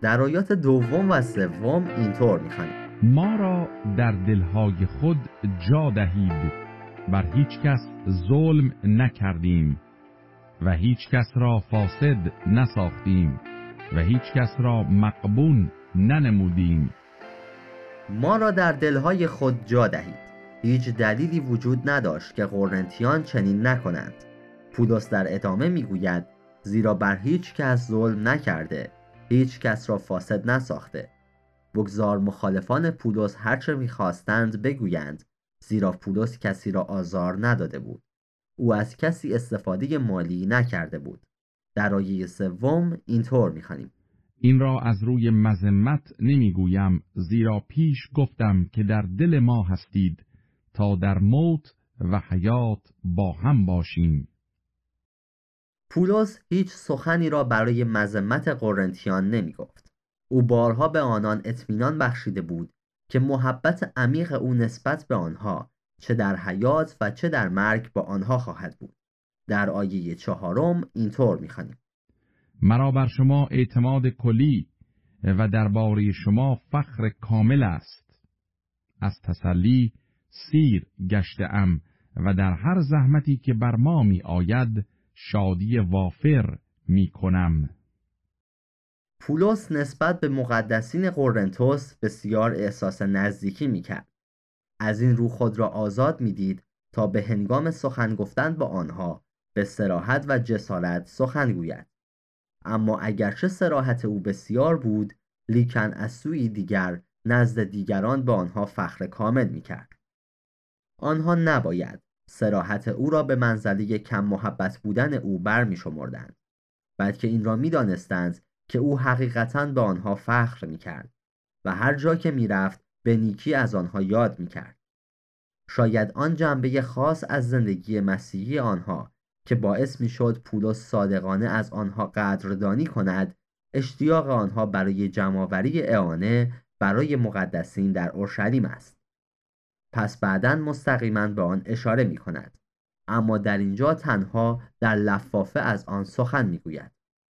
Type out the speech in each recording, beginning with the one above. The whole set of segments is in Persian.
در آیات دوم و سوم اینطور می‌خوانیم: ما را در دلهای خود جا دهید، بر هیچ کس ظلم نکردیم و هیچ کس را فاسد نساختیم و هیچ کس را مغبون ننمودیم. ما را در دلهای خود جا دهید. هیچ دلیلی وجود نداشت که قرنتیان چنین نکنند. پولس در ادامه میگوید: زیرا بر هیچ کس ظلم نکرده، هیچ کس را فاسد نساخته. بگذار مخالفان پولس هرچه میخواستند بگویند، زیرا پولس کسی را آزار نداده بود. او از کسی استفاده مالی نکرده بود. در آیه سوم اینطور میخوانیم: این را از روی مذمت نمیگویم، زیرا پیش گفتم که در دل ما هستید تا در موت و حیات با هم باشیم. پولس هیچ سخنی را برای مذمت قرنتیان نمی گفت. او بارها به آنان اطمینان بخشیده بود که محبت عمیق او نسبت به آنها چه در حیات و چه در مرگ با آنها خواهد بود. در آیه 4 اینطور می‌خوانیم: مرا بر شما اعتماد کلی و درباره شما فخر کامل است. از تسلی سیر گشته‌ام و در هر زحمتی که بر ما می آید شادی وافر می کنم. پولس نسبت به مقدسین قرنتوس بسیار احساس نزدیکی می کرد. از این رو خود را آزاد می دید تا به هنگام سخن گفتن با آنها به صراحت و جسارت سخن گوید. اما اگرچه صراحت او بسیار بود، لیکن از سوی دیگر نزد دیگران به آنها فخر کامل می کرد. آنها نباید صراحت او را به منزله کم محبت بودن او برمی شمردند، بلکه این را می دانستند که او حقیقتاً به آنها فخر می کرد و هر جا که می رفت به نیکی از آنها یاد می کرد. شاید آن جنبه خاص از زندگی مسیحی آنها که باعث می شد پولس صادقانه از آنها قدردانی کند، اشتیاق آنها برای جمع‌آوری اعانه برای مقدسین در اورشلیم است. پس بعداً مستقیما به آن اشاره می کند، اما در اینجا تنها در لفافه از آن سخن می گوید.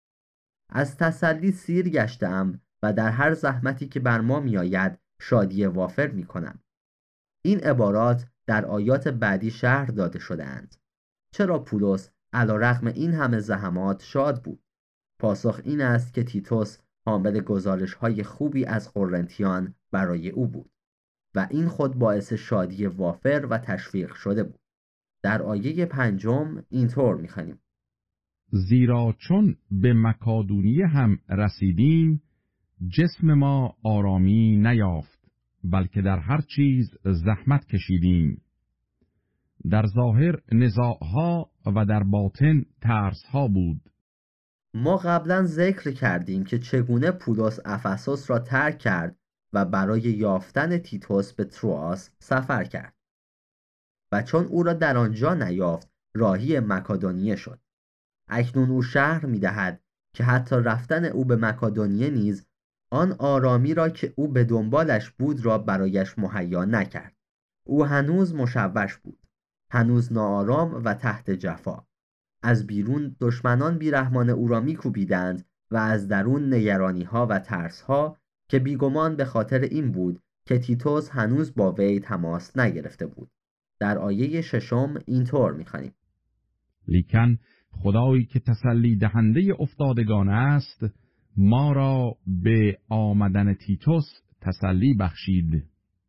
از تسلی سیر گشته‌ام و در هر زحمتی که بر ما می آید شادی وافر می کنم. این عبارات در آیات بعدی شرح داده شده اند. چرا پولس علیرغم این همه زحمات شاد بود؟ پاسخ این است که تیتوس حامل گزارش‌های خوبی از قرنتیان برای او بود و این خود باعث شادی وافر و تشویق شده بود. در آیه 5 اینطور می‌خوانیم: زیرا چون به مکادونیه هم رسیدیم، جسم ما آرامی نیافت، بلکه در هر چیز زحمت کشیدیم. در ظاهر نزاعها و در باطن ترسها بود. ما قبلا ذکر کردیم که چگونه پولس افسوس را ترک کرد و برای یافتن تیتوس به تروآس سفر کرد و چون او را در آنجا نیافت راهی مکادونیه شد. اکنون او شرح می‌دهد که حتی رفتن او به مکادونیه نیز آن آرامی را که او به دنبالش بود را برایش مهیا نکرد. او هنوز مشوش بود، هنوز ناآرام و تحت جفا. از بیرون دشمنان بیرحمان او را می‌کوبیدند و از درون نگرانی‌ها و ترس‌ها که بیگمان به خاطر این بود که تیتوس هنوز با وی تماس نگرفته بود. در آیه 6 اینطور می‌خوانیم: لیکن خدایی که تسلی دهنده افتادگان است، ما را به آمدن تیتوس تسلی بخشید.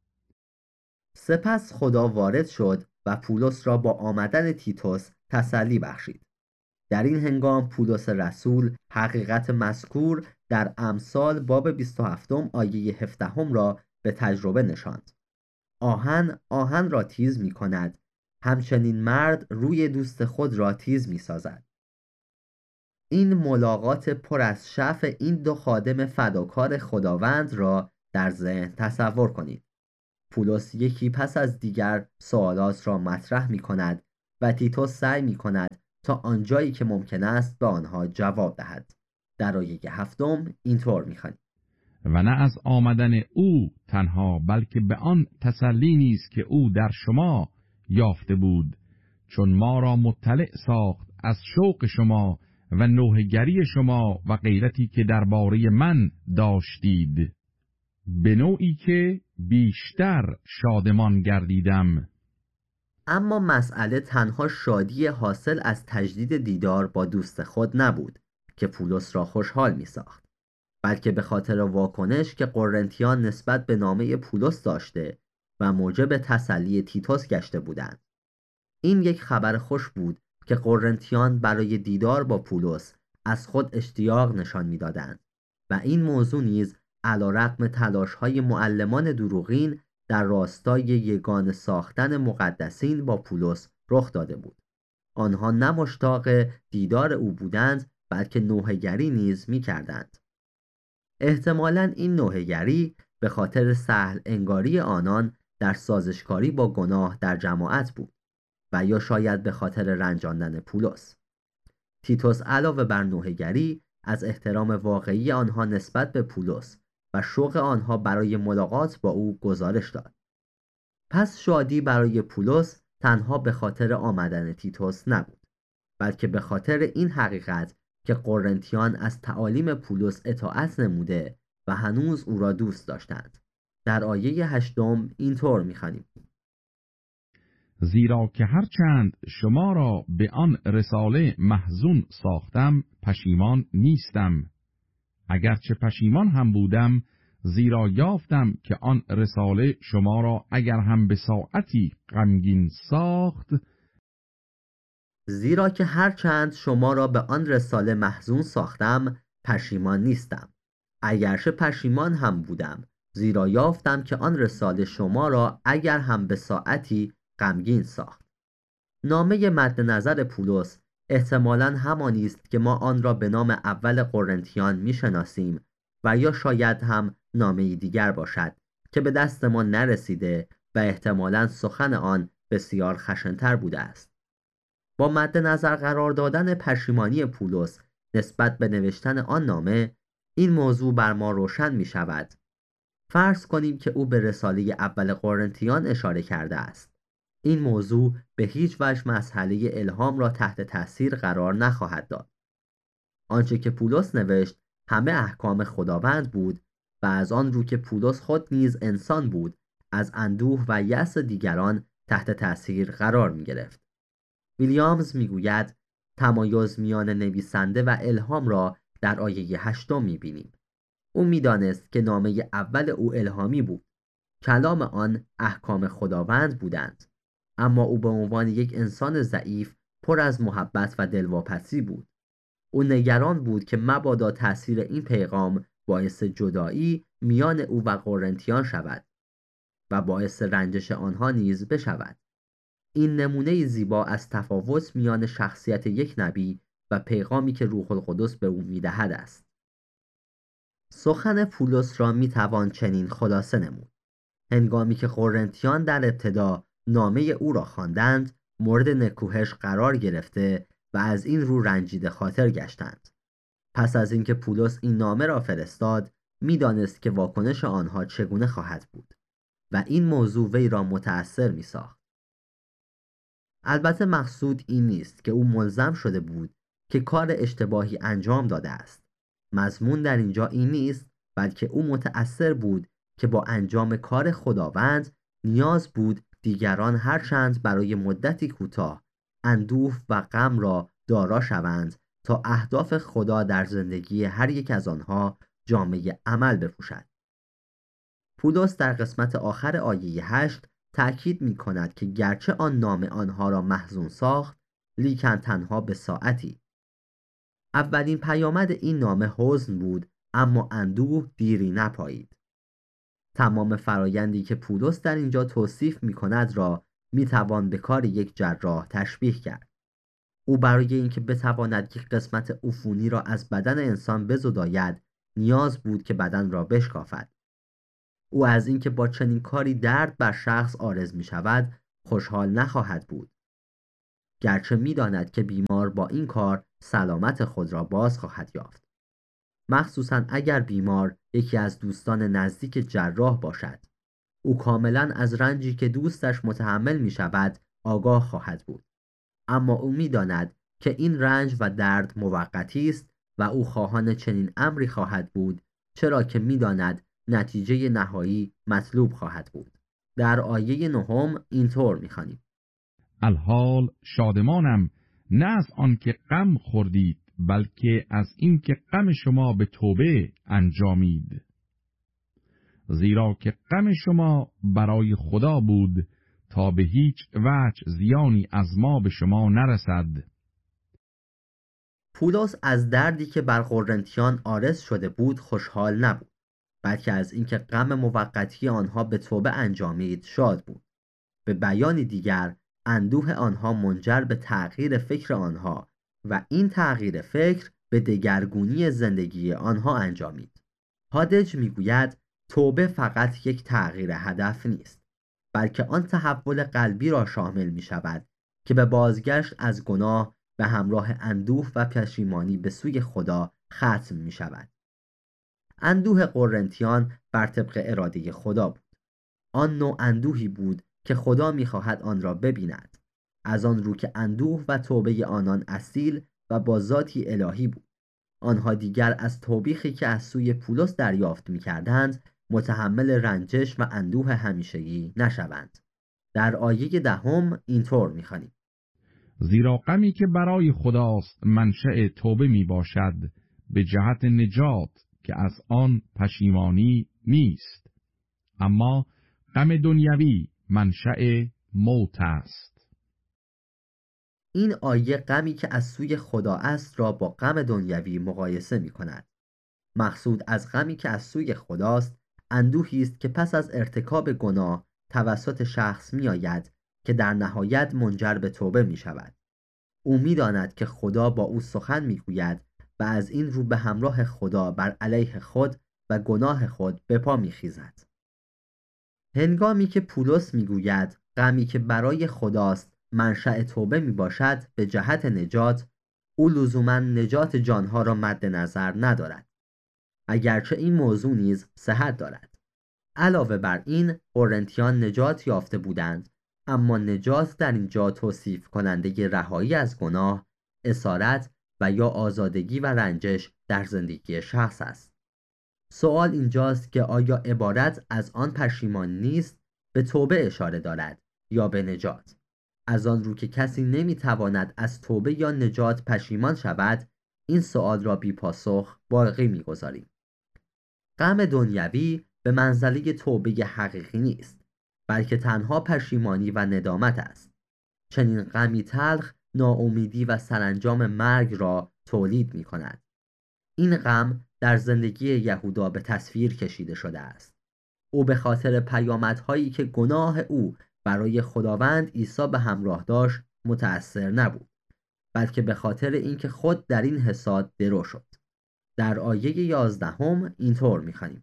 سپس خدا وارد شد و پولس را با آمدن تیتوس تسلی بخشید. در این هنگام پولس رسول حقیقت مذکور در امثال باب 27 آیه 17 را به تجربه نشاند. آهن را تیز می کند، همچنین مرد روی دوست خود را تیز می سازد. این ملاقات پر از شفع این دو خادم فداکار خداوند را در ذهن تصور کنید. پولس یکی پس از دیگر سوالات را مطرح می کند و تیتوس سعی می کند تا آنجایی که ممکن است به آنها جواب دهد. در آیه 7 اینطور می خوانیم: و نه از آمدن او تنها، بلکه به آن تسلی نیست که او در شما یافته بود، چون ما را مطلع ساخت از شوق شما و نوحه‌گری شما و غیرتی که درباره من داشتید، به نوعی که بیشتر شادمان گردیدم. اما مسئله تنها شادی حاصل از تجدید دیدار با دوست خود نبود که پولس را خوشحال می ساخت، بلکه به خاطر واکنش که قرنتیان نسبت به نامه پولس داشته و موجب تسلی تیتوس گشته بودند. این یک خبر خوش بود که قرنتیان برای دیدار با پولس از خود اشتیاق نشان می‌دادند و این موضوع نیز علی‌رغم تلاش‌های معلمان دروغین در راستای یگانه ساختن مقدسین با پولس رخ داده بود. آنها نه مشتاق دیدار او بودند، بلکه نوحه‌گری نیز می‌کردند. احتمالاً این نوحه‌گری به خاطر سهل انگاری آنان در سازشکاری با گناه در جماعت بود و یا شاید به خاطر رنجاندن پولس. تیتوس علاوه بر نوحه‌گری از احترام واقعی آنها نسبت به پولس و شوق آنها برای ملاقات با او گزارش داد. پس شادی برای پولس تنها به خاطر آمدن تیتوس نبود، بلکه به خاطر این حقیقت که قرنتیان از تعالیم پولس اطاعت نموده و هنوز او را دوست داشتند. در آیه 8 اینطور می‌خوانیم: زیرا که هرچند شما را به آن رساله محزون ساختم پشیمان نیستم، اگرچه پشیمان هم بودم، زیرا یافتم که آن رساله شما را اگر هم به ساعتی غمگین ساخت، زیرا که هرچند شما را به آن رساله محزون ساختم پشیمان نیستم، اگرچه پشیمان هم بودم، زیرا یافتم که آن رساله شما را اگر هم به ساعتی غمگین ساخت. نامه مد نظر پولس احتمالاً همانی است که ما آن را به نام اول قرنتیان میشناسیم و یا شاید هم نامه دیگر باشد که به دست ما نرسیده و احتمالاً سخن آن بسیار خشن‌تر بوده است. با مد نظر قرار دادن پشیمانی پولس نسبت به نوشتن آن نامه، این موضوع بر ما روشن می شود. فرض کنیم که او به رساله اول قرنتیان اشاره کرده است. این موضوع به هیچ وجه مسئله الهام را تحت تأثیر قرار نخواهد داد. آنچه که پولس نوشت همه احکام خداوند بود و از آن رو که پولس خود نیز انسان بود، از اندوه و یأس دیگران تحت تأثیر قرار می گرفت. ویلیامز میگوید تمایز میان نویسنده و الهام را در آیه 8 میبینیم. او میدانست که نامه اول او الهامی بود. کلام آن احکام خداوند بودند. اما او به عنوان یک انسان ضعیف پر از محبت و دلواپسی بود. او نگران بود که مبادا تأثیر این پیغام باعث جدایی میان او و قرنتیان شود و باعث رنجش آنها نیز بشود. این نمونه زیبا از تفاوت میان شخصیت یک نبی و پیغامی که روح القدس به او میدهد است. سخن پولس را میتوان چنین خلاصه نمود: هنگامی که قرنتیان در ابتدا نامه او را خواندند، مورد نکوهش قرار گرفته و از این رو رنجیده خاطر گشتند. پس از اینکه پولس این نامه را فرستاد، میدانست که واکنش آنها چگونه خواهد بود و این موضوع وی را متأثر میساخت. البته مقصود این نیست که او ملزم شده بود که کار اشتباهی انجام داده است. مضمون در اینجا این نیست، بلکه او متأثر بود که با انجام کار خداوند نیاز بود دیگران هرچند برای مدتی کوتاه اندوه و غم را دارا شوند تا اهداف خدا در زندگی هر یک از آنها جامه عمل بپوشد. پولس در قسمت آخر آیه 8 تأکید می کند که گرچه آن نامه آنها را محزون ساخت، لیکن تنها به ساعتی. اولین پیامد این نامه حزن بود، اما اندوه دیری نپایید. تمام فرایندی که پولس در اینجا توصیف می کند را می توان به کار یک جراح تشبیه کرد. او برای اینکه بتواند یک قسمت عفونی را از بدن انسان بزداید، نیاز بود که بدن را بشکافد. او از اینکه با چنین کاری درد بر شخص عارض می شود خوشحال نخواهد بود، گرچه می داند که بیمار با این کار سلامت خود را باز خواهد یافت، مخصوصاً اگر بیمار یکی از دوستان نزدیک جراح باشد. او کاملاً از رنجی که دوستش متحمل می شود آگاه خواهد بود، اما او می داند که این رنج و درد موقتی است و او خواهان چنین امری خواهد بود، چرا که می‌داند نتیجه نهایی مطلوب خواهد بود. در آیه 9 اینطور می‌خوانیم: الحال شادمانم، نه از آن که غم خوردید، بلکه از این که غم شما به توبه انجامید. زیرا که غم شما برای خدا بود، تا به هیچ وجه زیانی از ما به شما نرسد. پولس از دردی که بر قرنتیان عارض شده بود خوشحال نبود، بلکه از اینکه غم موقتی آنها به توبه انجامید شاد بود. به بیان دیگر، اندوه آنها منجر به تغییر فکر آنها و این تغییر فکر به دگرگونی زندگی آنها انجامید. هادج میگوید توبه فقط یک تغییر هدف نیست، بلکه آن تحول قلبی را شامل می شود که به بازگشت از گناه به همراه اندوه و پشیمانی به سوی خدا ختم می شود. اندوه قرنتیان بر طبق اراده خدا بود. آن نوع اندوهی بود که خدا می خواهد آن را ببیند، از آن رو که اندوه و توبه آنان اصیل و با ذاتی الهی بود. آنها دیگر از توبیخی که از سوی پولس دریافت می کردند متحمل رنجش و اندوه همیشگی نشوند. در آیه 10 اینطور می خوانیم: زیرا غمی که برای خداست منشأ توبه می باشد، به جهت نجات که از آن پشیمانی نیست، اما غم دنیوی منشأ موت است. این آیه غمی که از سوی خدا است را با غم دنیوی مقایسه می کند. مقصود از غمی که از سوی خداست اندوهی است که پس از ارتکاب گناه توسط شخص می آید که در نهایت منجر به توبه می شود. او می داند که خدا با او سخن می گوید و از این رو به همراه خدا بر علیه خود و گناه خود به پا می خیزد. هنگامی که پولس می گوید غمی که برای خداست منشأ توبه می باشد به جهت نجات، او لزوما نجات جانها را مد نظر ندارد، اگرچه این موضوع نیز صحت دارد. علاوه بر این، قرنتیان نجات یافته بودند، اما نجات در اینجا توصیف کننده رهایی از گناه، اسارت و یا آزادگی و رنجش در زندگی شخص است. سوال اینجاست که آیا عبارت از آن پشیمان نیست به توبه اشاره دارد یا به نجات؟ از آن رو که کسی نمیتواند از توبه یا نجات پشیمان شود، این سوال را بی پاسخ باقی میگذاریم. غم دنیوی به منزله توبه حقیقی نیست، بلکه تنها پشیمانی و ندامت است. چنین غمی تلخ ناامیدی و سرانجام مرگ را تولید می کند. این غم در زندگی یهودا به تصویر کشیده شده است. او به خاطر پیامدهایی که گناه او برای خداوند عیسی به همراه داشت متأثر نبود، بلکه به خاطر اینکه خود در این حساد درو شد. در آیه 11 اینطور می‌خوانیم: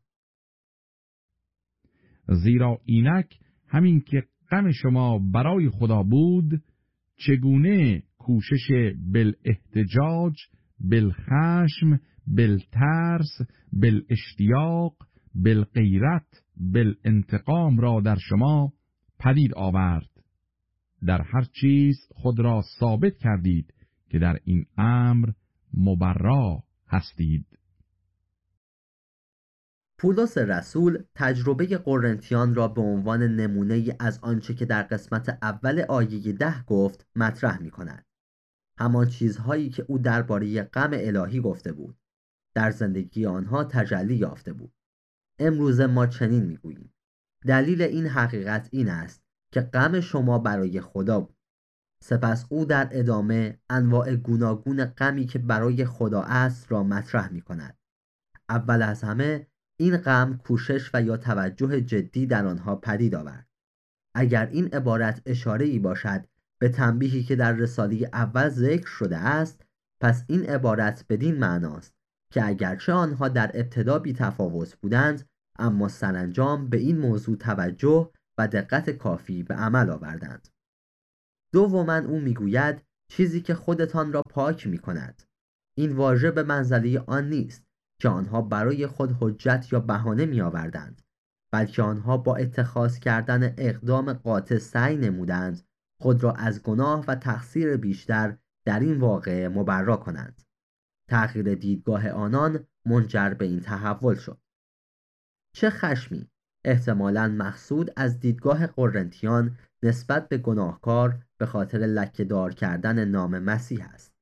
زیرا اینک همین که غم شما برای خدا بود، چگونه کوشش بالاحتجاج، بالخشم، بالترس، بالاشتیاق، بالغیرت، بالانتقام را در شما پدید آورد. در هر چیز خود را ثابت کردید که در این امر مبرا هستید. پولس رسول تجربه قرنتیان را به عنوان نمونه از آنچه که در قسمت اول آیه 10 گفت مطرح می کند. همان چیزهایی که او درباره غم الهی گفته بود، در زندگی آنها تجلی یافته بود. امروز ما چنین می گوییم: دلیل این حقیقت این است که غم شما برای خدا بود. سپس او در ادامه انواع گوناگون غمی که برای خدا است را مطرح می کند. اول از همه این غم کوشش و یا توجه جدی در آنها پدید آورد. اگر این عبارت اشاره‌ای باشد به تنبیهی که در رساله اول ذکر شده است، پس این عبارت بدین معناست که اگرچه آنها در ابتدا بی تفاوت بودند، اما سرانجام به این موضوع توجه و دقت کافی به عمل آوردند. دوما او میگوید چیزی که خودتان را پاک می کند. این واژه به منزله آن نیست که آنها برای خود حجت یا بهانه می آوردند، بلکه آنها با اتخاذ کردن اقدام قاطع سعی نمودند خود را از گناه و تقصیر بیشتر در این واقعه مبرا کنند. تغییر دیدگاه آنان منجر به این تحول شد. چه خشمی احتمالاً مقصود از دیدگاه قرنتیان نسبت به گناهکار به خاطر لکه‌دار کردن نام مسیح است.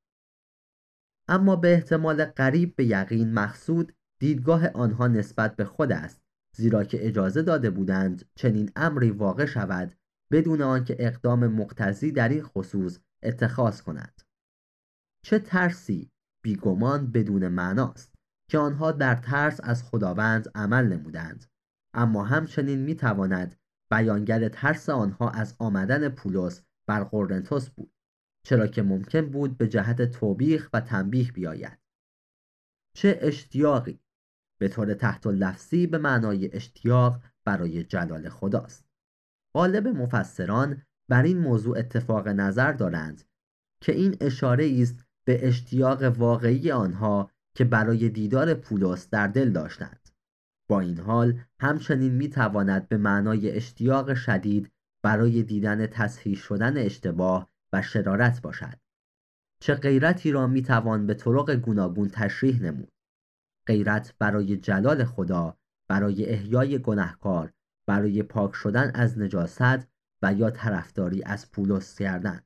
اما به احتمال قریب به یقین مقصود دیدگاه آنها نسبت به خود است، زیرا که اجازه داده بودند چنین امری واقع شود بدون آنکه اقدام مقتضی در این خصوص اتخاذ کنند. چه ترسی بیگمان بدون معناست که آنها در ترس از خداوند عمل نمودند، اما همچنین میتواند بیانگر ترس آنها از آمدن پولس بر قرنتس بود، چرا که ممکن بود به جهت توبیخ و تنبیه بیاید. چه اشتیاقی، به طور تحت لفظی به معنای اشتیاق برای جلال خداست. غالب مفسران بر این موضوع اتفاق نظر دارند که این اشاره است به اشتیاق واقعی آنها که برای دیدار پولس در دل داشتند. با این حال همچنین میتواند به معنای اشتیاق شدید برای دیدن تصحیح شدن اشتباه و شرارت باشد. چه غیرتی را میتوان به طرق گوناگون تشریح نمود. غیرت برای جلال خدا، برای احیای گناهکار، برای پاک شدن از نجاست و یا طرفداری از پولس کردن.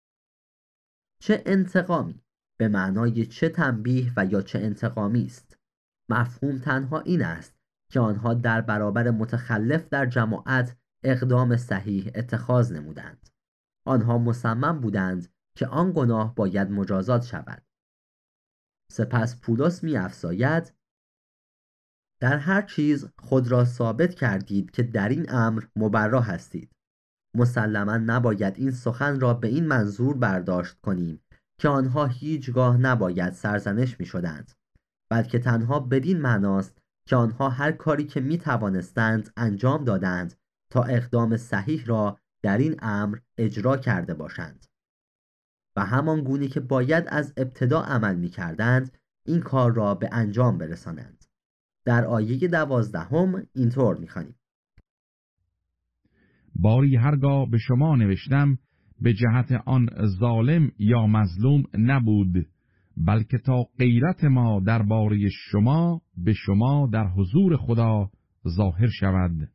چه انتقامی به معنای چه تنبیه و یا چه انتقامی است. مفهوم تنها این است که آنها در برابر متخلف در جماعت اقدام صحیح اتخاذ نمودند. آنها مصمم بودند که آن گناه باید مجازات شود. سپس پولس می‌افزاید: در هر چیز خود را ثابت کردید که در این امر مبرا هستید. مسلماً نباید این سخن را به این منظور برداشت کنیم که آنها هیچگاه نباید سرزنش می‌شدند، بلکه تنها بدین معناست که آنها هر کاری که می‌توانستند انجام دادند تا اقدام صحیح را در این امر اجرا کرده باشند و همان گونه که باید از ابتدا عمل می‌کردند این کار را به انجام برسانند. در آیه 12 اینطور می‌خوانیم: باری هرگاه به شما نوشتم به جهت آن ظالم یا مظلوم نبود، بلکه تا غیرت ما درباره شما به شما در حضور خدا ظاهر شود.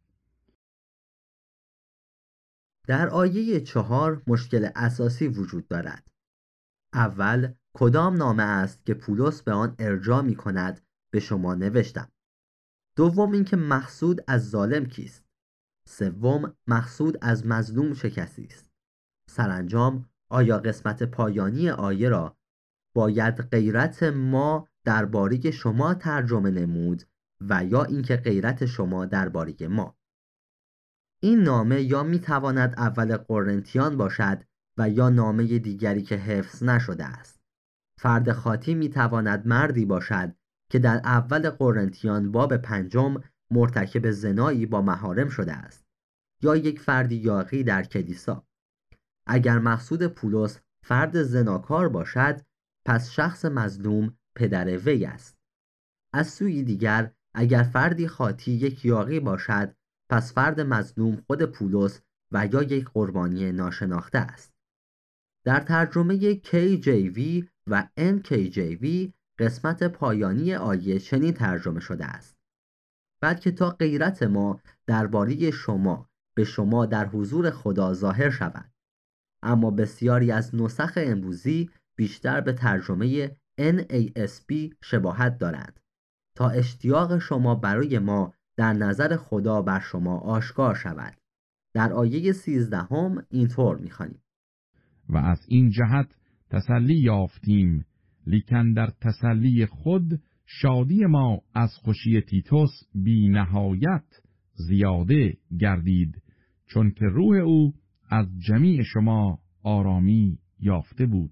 در آیه 4 مشکل اساسی وجود دارد. اول، کدام نامه است که پولس به آن ارجاع می کند به شما نوشتم؟ دوم، اینکه مقصود از ظالم کیست؟ سوم، مقصود از مظلوم چه کسی است؟ سرانجام، آیا قسمت پایانی آیه را باید غیرت ما درباره شما ترجمه نمود و یا اینکه غیرت شما درباره ما؟ این نامه یا میتواند اول قرنتیان باشد و یا نامه دیگری که حفظ نشده است. فرد خاطی میتواند مردی باشد که در اول قرنتیان باب 5 مرتکب زنایی با محارم شده است، یا یک فرد یاغی در کلیسا. اگر مقصود پولس فرد زناکار باشد، پس شخص مظلوم پدر وی است. از سوی دیگر اگر فردی خاطی یک یاغی باشد، پس فرد مظلوم خود پولس و یا یک قربانی ناشناخته است. در ترجمه KJV و NKJV قسمت پایانی آیه چنین ترجمه شده است: بلکه تا غیرت ما درباره شما به شما در حضور خدا ظاهر شود. اما بسیاری از نسخ امروزی بیشتر به ترجمه NASB شباهت دارند تا اشتیاق شما برای ما در نظر خدا بر شما آشکار شود. در آیه 13 اینطور می‌خوانیم: و از این جهت تسلی یافتیم، لیکن در تسلی خود شادی ما از خوشی تیتوس بی نهایت زیاده گردید، چون که روح او از جمیع شما آرامی یافته بود.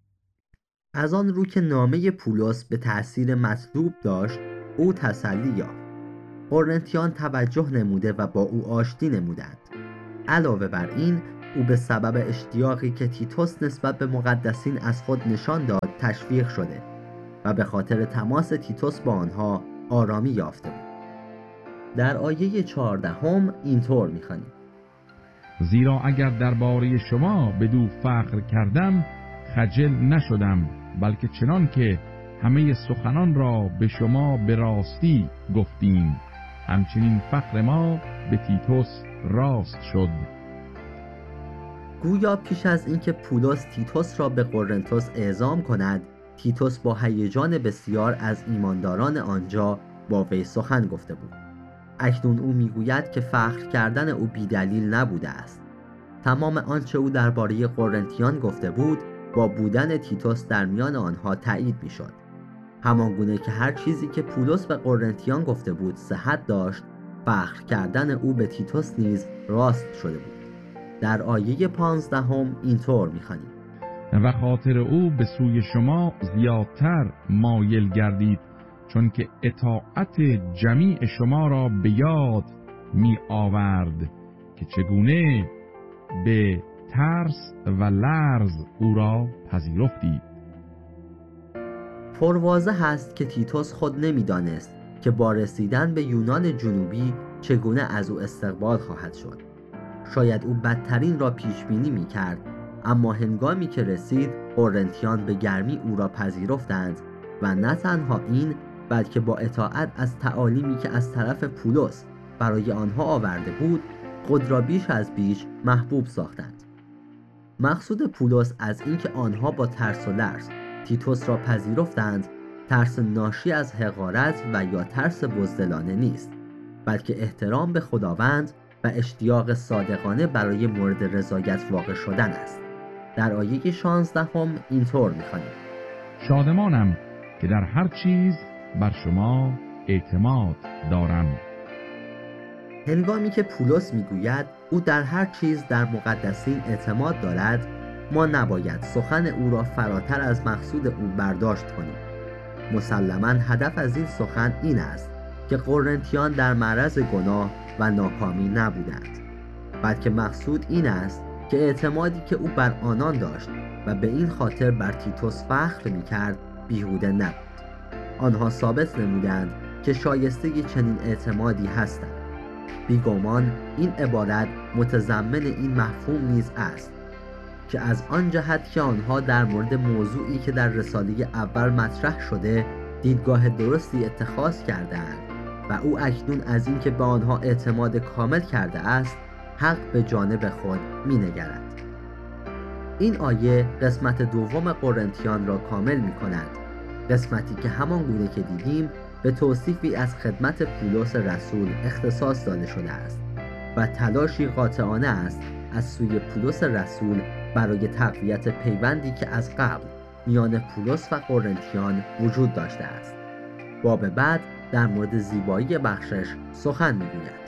از آن رو که نامه پولس به تأثیر مطلوب داشت، او تسلی یافت. قرنتیان توجه نموده و با او آشتی نمودند. علاوه بر این، او به سبب اشتیاقی که تیتوس نسبت به مقدسین از خود نشان داد تشویق شده و به خاطر تماس تیتوس با آنها آرامی یافته بود. در آیه 14 اینطور می‌خوانیم: زیرا اگر درباره شما بدو فخر کردم، خجل نشدم، بلکه چنان که همه سخنان را به شما به راستی گفتیم، همچنین فخر ما به تیتوس راست شد. گویا پیش از اینکه پولس تیتوس را به قرنتس اعزام کند، تیتوس با هیجان بسیار از ایمانداران آنجا با وی سخن گفته بود. اکنون او میگوید که فخر کردن او بیدلیل نبوده است. تمام آنچه او درباره قرنتیان گفته بود با بودن تیتوس در میان آنها تایید میشد. همانگونه که هر چیزی که پولس به قرنتیان گفته بود صحت داشت، فخر کردن او به تیتوس نیز راست شده بود. در آیه 15 اینطور می‌خوانیم: و خاطر او به سوی شما زیادتر مایل گردید، چون که اطاعت جمیع شما را به یاد می آورد که چگونه به ترس و لرز او را پذیرفتید. پرواضح است که تیتوس خود نمی‌دانست که با رسیدن به یونان جنوبی چگونه از او استقبال خواهد شد. شاید او بدترین را پیش بینی می‌کرد، اما هنگامی که رسید قرنتیان به گرمی او را پذیرفتند و نه تنها این، بلکه با اطاعت از تعالیمی که از طرف پولس برای آنها آورده بود خود را بیش از بیش محبوب ساختند. مقصود پولس از اینکه آنها با ترس و لرز تیتوس را پذیرفتند ترس ناشی از حقارت و یا ترس بزدلانه نیست، بلکه احترام به خداوند و اشتیاق صادقانه برای مورد رضایت واقع شدن است. در آیه 16 اینطور می‌خوانیم: شادمانم که در هر چیز بر شما اعتماد دارم. هنگامی که پولس میگوید او در هر چیز در مقدسین اعتماد دارد، ما نباید سخن او را فراتر از مقصود او برداشت کنیم. مسلماً هدف از این سخن این است که قرنتیان در معرض گناه و ناکامی نبودند، بلکه مقصود این است که اعتمادی که او بر آنان داشت و به این خاطر بر تیتوس فخر می‌کرد بیهوده نبود. آنها ثابت نمودند که شایسته چنین اعتمادی هستند. بیگمان این عبارت متضمن این مفهوم نیز است که از آن جهت که آنها در مورد موضوعی که در رساله اول مطرح شده دیدگاه درستی اتخاذ کردند و او اکنون از اینکه به آنها اعتماد کامل کرده است حق به جانب خود می‌نگرد. این آیه قسمت دوم قرنتیان را کامل می‌کند، قسمتی که همان گونه که دیدیم به توصیفی از خدمت پولس رسول اختصاص داده شده است و تلاشی قاطعانه است از سوی پولس رسول برای تقویت پیوندی که از قبل میان پولس و قرنتیان وجود داشته است. باب بعد در مورد زیبایی بخشش سخن می‌گوید.